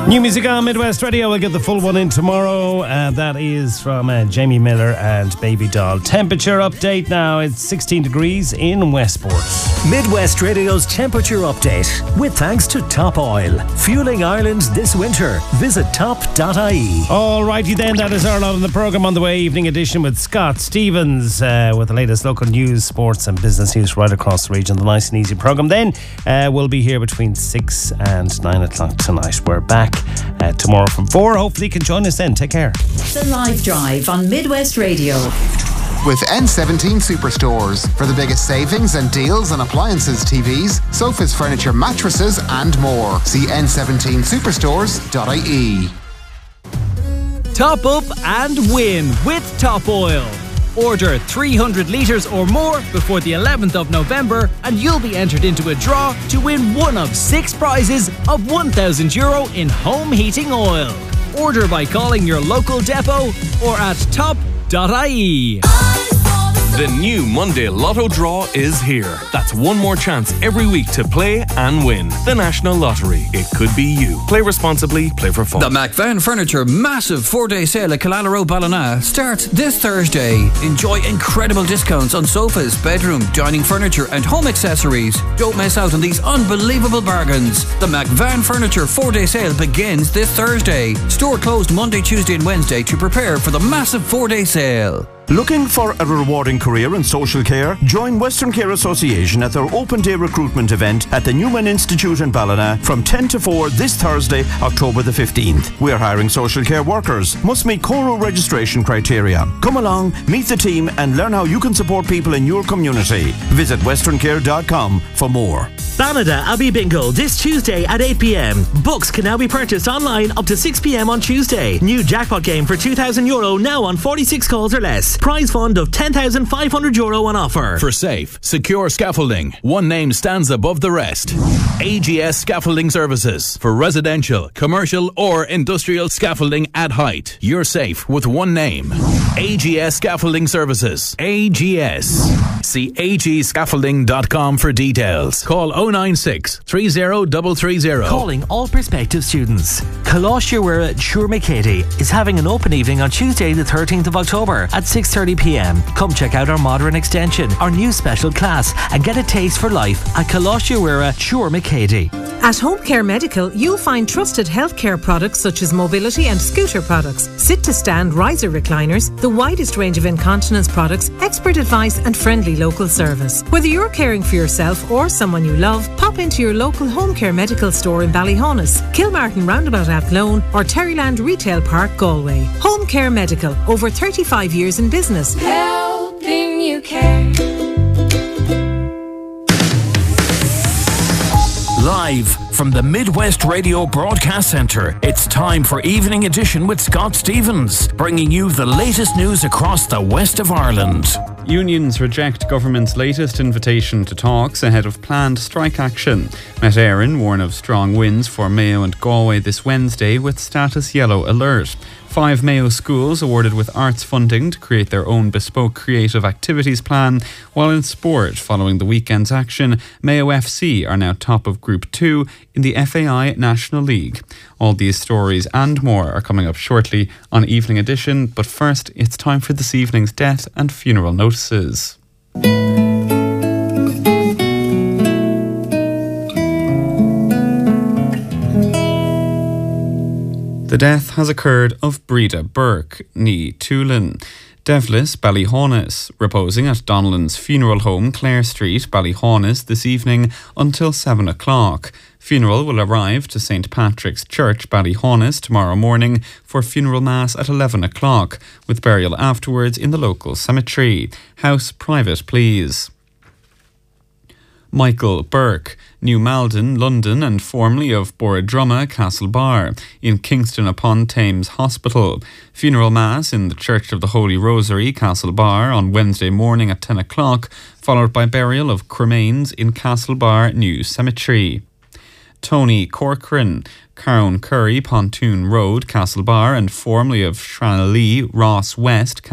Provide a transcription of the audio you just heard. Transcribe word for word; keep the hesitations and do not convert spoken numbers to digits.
New music on Midwest Radio. We'll get the full one in tomorrow. Uh, that is from uh, Jamie Miller and Baby Doll. Temperature update now. It's sixteen degrees in Westport. Midwest Radio's temperature update with thanks to Top Oil. Fueling Ireland this winter. Visit top dot I E. All righty then. That is our lot on the programme on the way. Evening edition with Scott Stevens uh, with the latest local news, sports and business news right across the region. The nice and easy programme. Then uh, we'll be here between six and nine o'clock tonight. We're back uh, tomorrow from four. Hopefully you can join us then. Take care. The Live Drive on Midwest Radio. With N seventeen Superstores for the biggest savings and deals on appliances, T Vs, sofas, furniture, mattresses and more. See N seventeen superstores dot I E. Top up and win with Top Oil. Order three hundred litres or more before the eleventh of November and you'll be entered into a draw to win one of six prizes of one thousand euro in home heating oil. Order by calling your local depot or at top dot I E. The new Monday Lotto draw is here. That's one more chance every week to play and win. The National Lottery. It could be you. Play responsibly, play for fun. The McVan Furniture massive four-day sale at Killala Road, Ballina starts this Thursday. Enjoy incredible discounts on sofas, bedroom, dining furniture and home accessories. Don't miss out on these unbelievable bargains. The McVan Furniture four-day sale begins this Thursday. Store closed Monday, Tuesday and Wednesday to prepare for the massive four-day sale. Looking for a rewarding career in social care? Join Western Care Association at their open day recruitment event at the Newman Institute in Ballina from ten to four this Thursday, October the fifteenth. We are hiring social care workers. Must meet Coro registration criteria. Come along, meet the team and learn how you can support people in your community. Visit western care dot com for more. Ballina Abbey Bingo this Tuesday at eight p.m. Books can now be purchased online up to six p.m. on Tuesday. New jackpot game for two thousand euro now on forty-six calls or less. Prize fund of ten thousand five hundred euro on offer. For safe, secure scaffolding, one name stands above the rest. A G S Scaffolding Services. For residential, commercial or industrial scaffolding at height. You're safe with one name. A G S Scaffolding Services. A G S. See a g scaffolding dot com for details. Call oh nine six, three oh three three oh. Calling all prospective students. Coláiste Uire Siúrmacéti is having an open evening on Tuesday the thirteenth of October at six thirty p.m. Come check out our modern extension, our new special class and get a taste for life at Coláiste Uire Siúrmacéti. At Home Care Medical, you'll find trusted healthcare products such as mobility and scooter products, sit-to-stand riser recliners, the widest range of incontinence products, expert advice and friendly local service. Whether you're caring for yourself or someone you love, pop into your local Home Care Medical store in Ballyhonus, Kilmartin Roundabout Athlone or Terryland Retail Park, Galway. Home Care Medical, over thirty-five years in business. Helping you care. Live from the Midwest Radio Broadcast Centre, it's time for Evening Edition with Scott Stevens, bringing you the latest news across the west of Ireland. Unions reject government's latest invitation to talks ahead of planned strike action. Met Éireann warn of strong winds for Mayo and Galway this Wednesday with status yellow alert. Five Mayo schools awarded with arts funding to create their own bespoke creative activities plan, while in sport, following the weekend's action, Mayo F C are now top of Group two in the F A I National League. All these stories and more are coming up shortly on Evening Edition, but first it's time for this evening's death and funeral notices. The death has occurred of Breda Burke, ní Tulin. Devlis Ballyhonus, reposing at Donnellan's funeral home, Clare Street, Ballyhonus, this evening until seven o'clock. Funeral will arrive to Saint Patrick's Church, Ballyhonus, tomorrow morning for funeral mass at eleven o'clock, with burial afterwards in the local cemetery. House private, please. Michael Burke, New Malden, London, and formerly of Borradrumma, Castlebar, in Kingston upon Thames Hospital. Funeral Mass in the Church of the Holy Rosary, Castlebar, on Wednesday morning at ten o'clock, followed by burial of cremains in Castlebar New Cemetery. Tony Corcoran, Carone Curry, Pontoon Road, Castlebar, and formerly of Shranallee, Ross West,